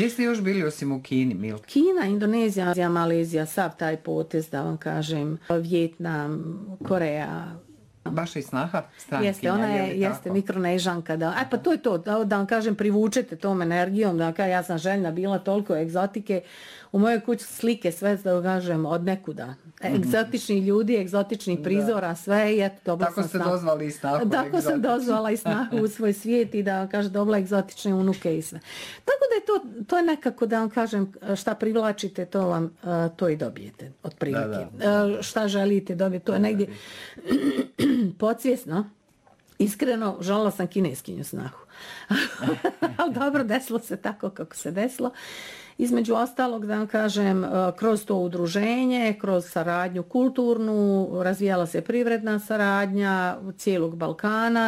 Gdje ste još bili osim u Kini, Milka? Kina, Indonezija, Malezija, sav taj potez, da vam kažem, Vijetnam, Koreja. Vaša i snaha? Jeste, ona jeste Mikronežanka. Pa to je to, da vam kažem, privučete tom energijom. Da, ja sam željna bila toliko egzotike. U mojoj kući slike sve, da vam kažem, od nekuda. Egzotični ljudi, egzotičnih prizora, sve. I eto, tako ste dozvali i snahu. Tako sam dozvala i snahu u svoj svijet i da vam kažem, dobila egzotične unuke i sve. Tako da je to je nekako, da vam kažem, šta privlačite, to i dobijete od prilike. Šta želite dobijete, to je negdje podsvjesno. Iskreno, željela sam kineskinju snahu. Ali dobro, desilo se tako kako se desilo. Između ostalog, da vam kažem, kroz to udruženje, kroz saradnju kulturnu, razvijala se privredna saradnja cijelog Balkana.